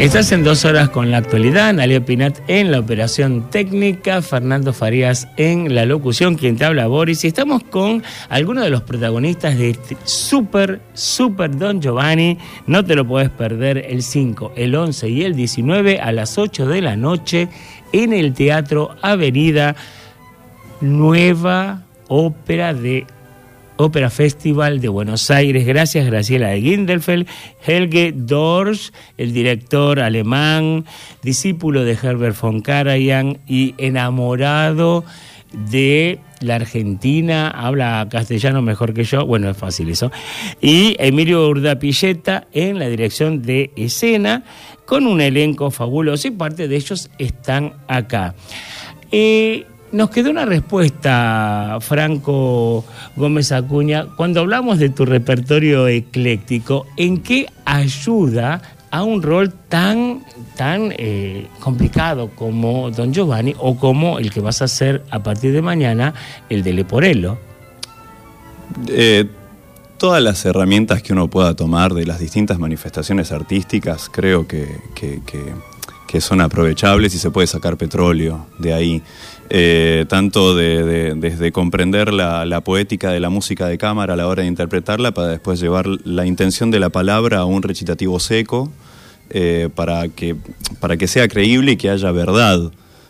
Estás en 2 horas con la actualidad. Analia Pinat en la operación técnica, Fernando Farías en la locución, quien te habla, Boris. Y estamos con algunos de los protagonistas de este super Don Giovanni. No te lo puedes perder el 5, el 11 y el 19 a las 8 de la noche en el Teatro Avenida. Nueva Ópera Festival de Buenos Aires. Gracias, Graciela de Gindelfeld. Helge Dorsch, el director alemán, discípulo de Herbert von Karajan y enamorado de la Argentina, habla castellano mejor que yo, bueno, es fácil eso. Y Emilio Urdapilleta en la dirección de escena, con un elenco fabuloso, y parte de ellos están acá. Nos quedó una respuesta, Franco Gómez Acuña, cuando hablamos de tu repertorio ecléctico, ¿en qué ayuda a un rol tan complicado como Don Giovanni o como el que vas a hacer a partir de mañana, el de Leporello? Todas las herramientas que uno pueda tomar de las distintas manifestaciones artísticas creo que son aprovechables y se puede sacar petróleo de ahí. Tanto desde comprender la poética de la música de cámara a la hora de interpretarla, para después llevar la intención de la palabra a un recitativo seco, para que sea creíble y que haya verdad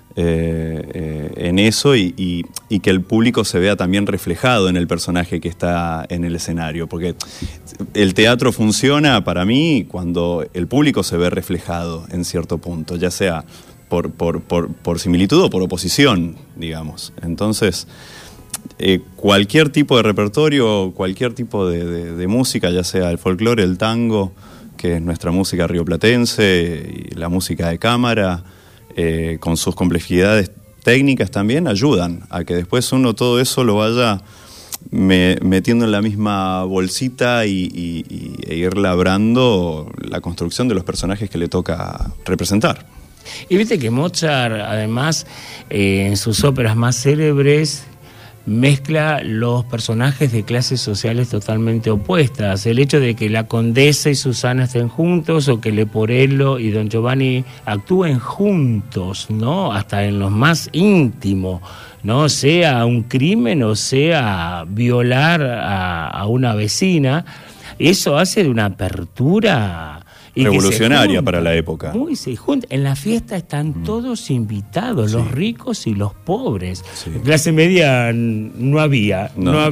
en eso, y que el público se vea también reflejado en el personaje que está en el escenario, porque el teatro funciona para mí cuando el público se ve reflejado en cierto punto, ya sea por similitud o por oposición, digamos. Entonces, cualquier tipo de repertorio, cualquier tipo de música, ya sea el folclore, el tango, que es nuestra música rioplatense, y la música de cámara, con sus complejidades técnicas también, ayudan a que después uno todo eso lo vaya metiendo en la misma bolsita e ir labrando la construcción de los personajes que le toca representar. Y viste que Mozart, además, en sus óperas más célebres, mezcla los personajes de clases sociales totalmente opuestas. El hecho de que la condesa y Susana estén juntos, o que Leporello y Don Giovanni actúen juntos, ¿no? Hasta en lo más íntimo, ¿no? Sea un crimen o sea violar a una vecina. Eso hace de una apertura revolucionaria para la época. Se junta. En la fiesta están todos invitados, sí, los ricos y los pobres. Sí. Clase media no había.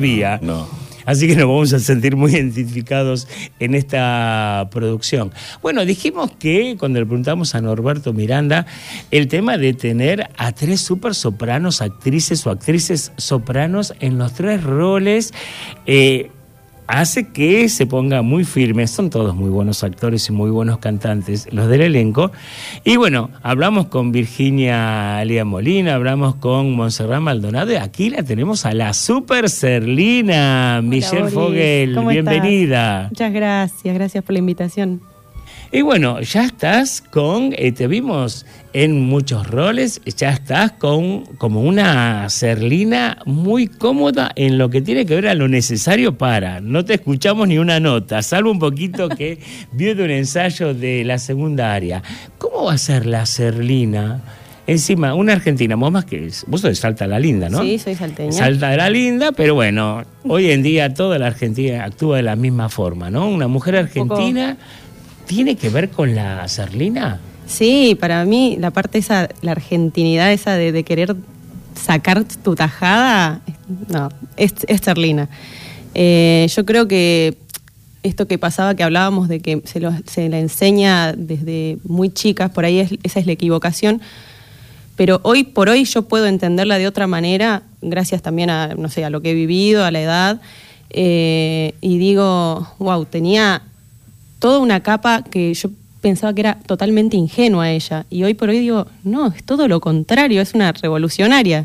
Así que nos vamos a sentir muy identificados en esta producción. Bueno, dijimos que cuando le preguntamos a Norberto Miranda, el tema de tener a 3 super sopranos, actrices o actrices sopranos en los 3 roles, hace que se ponga muy firme. Son todos muy buenos actores y muy buenos cantantes los del elenco. Y bueno, hablamos con Virginia Lía Molina, hablamos con Montserrat Maldonado, y aquí la tenemos a la super Serlina, Michelle Fogel. Bienvenida. Muchas gracias por la invitación. Y bueno, ya estás te vimos en muchos roles, ya estás como una Serlina muy cómoda en lo que tiene que ver a lo necesario no te escuchamos ni una nota, salvo un poquito que vio de un ensayo de la segunda área. ¿Cómo va a ser la Serlina? Encima, una argentina, vos sos de Salta la Linda, ¿no? Sí, soy salteña. Salta la Linda, pero bueno, hoy en día toda la Argentina actúa de la misma forma, ¿no? Una mujer argentina... ¿Tiene que ver con la Serlina? Sí, para mí la parte esa, la argentinidad esa de querer sacar tu tajada, no, es Serlina. Yo creo que esto que pasaba, que hablábamos de que se la enseña desde muy chicas, por ahí esa es la equivocación, pero hoy por hoy yo puedo entenderla de otra manera, gracias también a, no sé, a lo que he vivido, a la edad, y digo, wow, tenía toda una capa que yo pensaba que era totalmente ingenua ella, y hoy por hoy digo, no, es todo lo contrario, es una revolucionaria.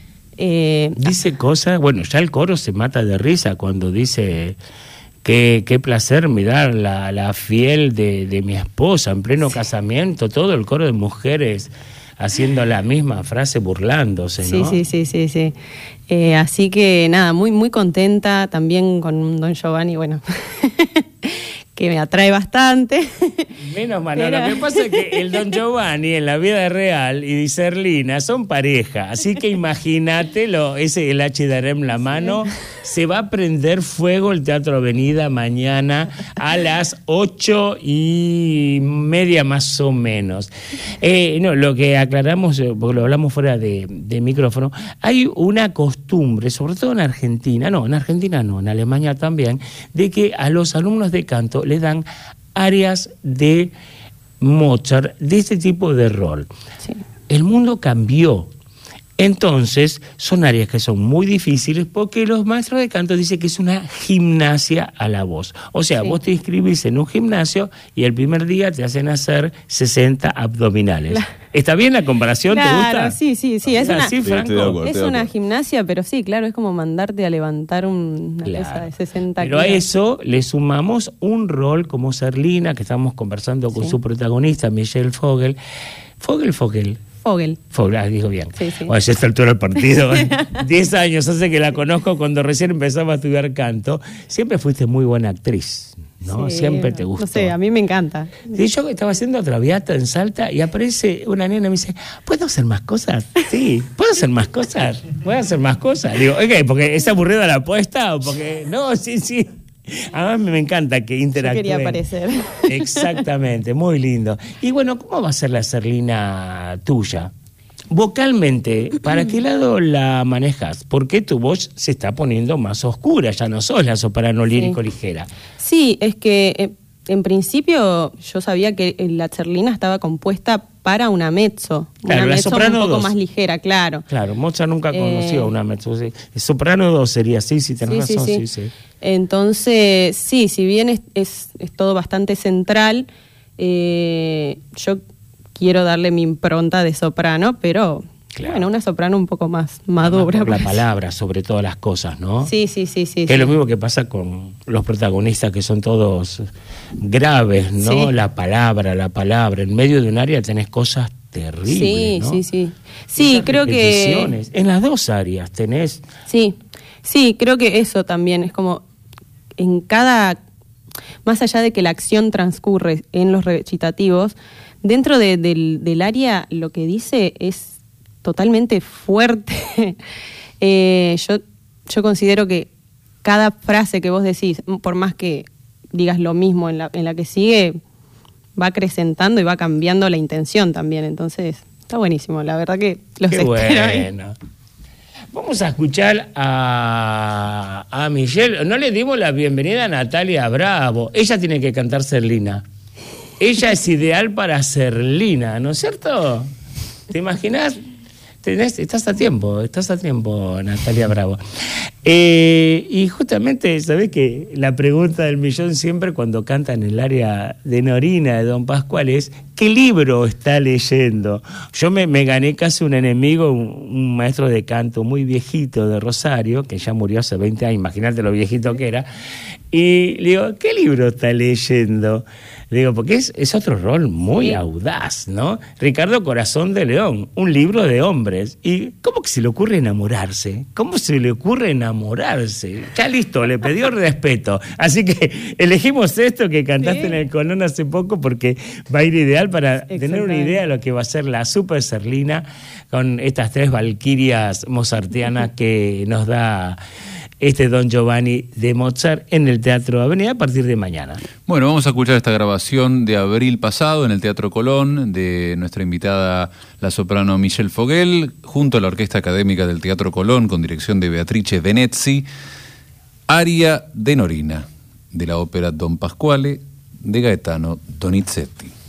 Dice cosas, bueno, ya el coro se mata de risa cuando dice qué placer mirar la fiel de mi esposa en pleno casamiento, todo el coro de mujeres haciendo la misma frase, burlándose, ¿no? Sí. Así que nada, muy, muy contenta también con Don Giovanni, bueno... que me atrae bastante. Menos mal, no, lo que pasa es que el Don Giovanni en la vida real y Serlina son pareja, así que imagínate el H de Arem la mano, se va a prender fuego el Teatro Avenida mañana a las 8:30 más o menos. No, lo que aclaramos, porque lo hablamos fuera de micrófono, hay una costumbre, sobre todo en Argentina, en Alemania también, de que a los alumnos de canto le dan áreas de Mozart, de este tipo de rol. Sí. El mundo cambió. Entonces, son áreas que son muy difíciles porque los maestros de canto dicen que es una gimnasia a la voz. O sea, vos te inscribís en un gimnasio y el primer día te hacen hacer 60 abdominales. ¿Está bien la comparación? Claro, ¿te gusta? Sí. Es Es una gimnasia, pero sí, claro, es como mandarte a levantar una pesa de 60 kilos. Pero a eso le sumamos un rol como Serlina, que estamos conversando con su protagonista, Michelle Vogel. Vogel, dijo bien. Sí. Bueno, ya está altura del partido. 10 años hace que la conozco cuando recién empezaba a estudiar canto. Siempre fuiste muy buena actriz, ¿no? Sí, siempre te gustó. No sé, a mí me encanta. Sí, yo estaba haciendo Traviata en Salta y aparece una nena y me dice, ¿puedo hacer más cosas? Sí, ¿puedo hacer más cosas? ¿Puedo hacer más cosas? Digo, ok, porque es aburrida la apuesta o porque... No, sí. Además me encanta que interactúen. Yo quería aparecer. Exactamente, muy lindo. Y bueno, ¿cómo va a ser la Serlina tuya? Vocalmente, ¿para qué lado la manejas? Porque tu voz se está poniendo más oscura, ya no sos la soprano lírico ligera. Sí, es que en principio yo sabía que la Serlina estaba compuesta para una mezzo. Claro, una la mezzo soprano un poco 2. Más ligera, claro. Claro, Mozart nunca conoció una mezzo. Sí. Soprano 2 sería, sí, tenés razón, sí. Entonces, sí, si bien es todo bastante central, yo quiero darle mi impronta de soprano, pero claro. Bueno, una soprano un poco más madura. Por la palabra, sobre todas las cosas, ¿no? Sí. Que es lo mismo que pasa con los protagonistas, que son todos graves, ¿no? Sí. La palabra. En medio de un área tenés cosas terribles, ¿no? Sí. Sí, creo que... En las dos áreas tenés... Sí, creo que eso también es como en cada... Más allá de que la acción transcurre en los recitativos, dentro del área lo que dice es totalmente fuerte. Yo considero que cada frase que vos decís, por más que digas lo mismo en la que sigue, va acrecentando y va cambiando la intención también. Entonces, está buenísimo. La verdad que los espero. Bueno. Vamos a escuchar a Michelle. No le dimos la bienvenida a Natalia Bravo. Ella tiene que cantar Serlina. Ella es ideal para Serlina, ¿no es cierto? ¿Te imaginas? Estás a tiempo, Natalia Bravo. Y justamente, ¿sabés qué? La pregunta del millón siempre cuando canta en el área de Norina, de Don Pascual, es ¿qué libro está leyendo? Yo me gané casi un enemigo, un maestro de canto muy viejito de Rosario, que ya murió hace 20 años, imagínate lo viejito que era, y le digo, ¿qué libro está leyendo? Le digo, porque es otro rol muy audaz, ¿no? Ricardo Corazón de León, un libro de hombres. ¿Y cómo que se le ocurre enamorarse? ¿Cómo se le ocurre enamorarse? Ya listo, le pidió respeto. Así que elegimos esto que cantaste en el Colón hace poco porque va a ir ideal para tener una idea de lo que va a ser la Super Serlina con estas 3 valquirias mozartianas que nos da Don Giovanni de Mozart en el Teatro Avenida a partir de mañana. Bueno, vamos a escuchar esta grabación de abril pasado en el Teatro Colón de nuestra invitada, la soprano Michelle Vogel, junto a la Orquesta Académica del Teatro Colón, con dirección de Beatrice Venezzi, aria de Norina, de la ópera Don Pasquale, de Gaetano Donizetti.